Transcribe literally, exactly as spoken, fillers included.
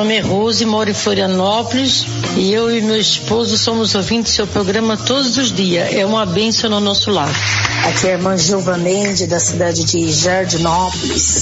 nome é Rose, moro em Florianópolis e eu e meu esposo somos ouvintes do seu programa todos os dias. É uma bênção no nosso lar. Aqui é a irmã Gilva Mendes, da cidade de Jardinópolis.